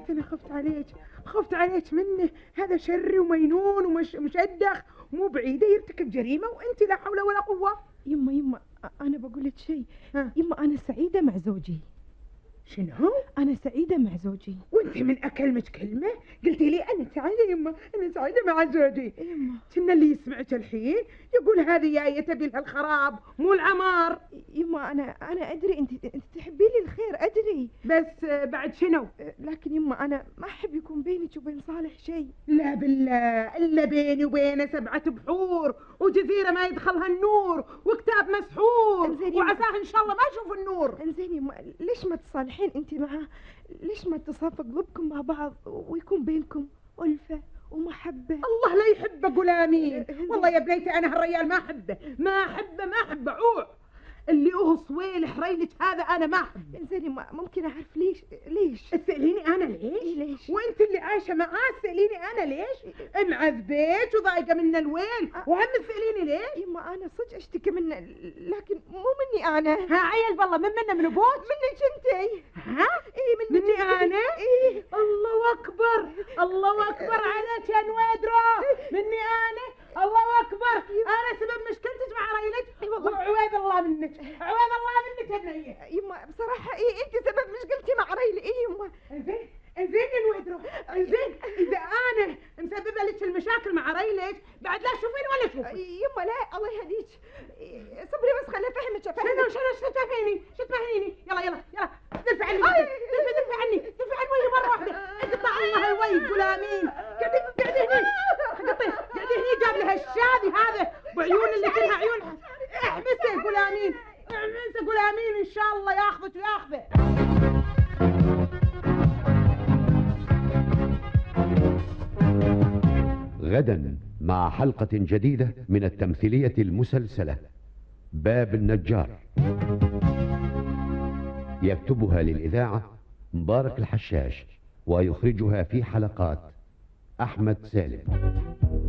قلت أنا خفت عليك منه، هذا شري ومجنون ومش مشدخ، مو بعيدة يرتكب جريمة وأنت لا حول ولا قوة. يما أنا بقول لك شيء. يما أنا سعيدة مع زوجي. شنو؟ أنا سعيدة مع زوجي. وأنت من أكلمك كلمة قلتي لي أنا سعيدة يما، أنا سعيدة مع زوجي. يما كنا اللي يسمعك الحين يقول هذه جاية تبي لها الخراب مو العمار. يما أنا أدري أنت تحبي لي الخير، أدري، بس بعد شنو؟ لكن يما أنا ما أحب يكون بينك وبين صالح شيء. لا بالله، إلا بيني وبينه 7 بحور وجزيرة ما يدخلها النور وكتاب مسحور وعساه إن شاء الله ما يشوف النور. انزين يما، ليش ما تصالحين أنت معاه؟ ليش ما تصافوا قلوبكم مع بعض ويكون بينكم ألفة ومحبة؟ الله لا يحبه غلامين. والله يا بنيتي أنا هالرجال ما أحبه عوع اللي هو صويلح ريلك هذا، أنا ما أحبه. انزين ممكن أعرف ليش؟ تسأليني أنا ليش؟ وأنت اللي عايشة معاه تسأليني أنا ليش؟ معذبيك وضايقة من الويل وهم تسأليني ليش؟ يما أنا صدق أشتكي منه، لكن مو مني أنا. ها عيل بالله منه من أبوك؟ منك أنتي. ها؟ إيه مني أنا؟ إيه. الله أكبر عليك يا نويدرو، مني أنا؟ الله أكبر، أنا سبب مشكلتك مع ريلك وعويذ الله منك يا بنية. يما بصراحة أنت سبب مشكلتي مع ريلي. يما زين يا نويدرو، زين إذا أنا مسببة لك المشاكل مع ريلك بعد لا تشوفيني ولا تشوفي. يما لا الله يهديك، صبري بس خليني أفهمك. شنو تفهميني؟ يلا دفع عني وجهي مرة واحدة. اقطع الله الوجه غلامين. قاعدي هني جاب لها الشاذي هذا بعيون اللي كلها عيون. احبسه غلامين إن شاء الله ياخذك وياخذه. غدا مع حلقة جديدة من التمثيلية المسلسلة باب النجار، يكتبها للإذاعة مبارك الحشاش، ويخرجها في حلقات أحمد سالم.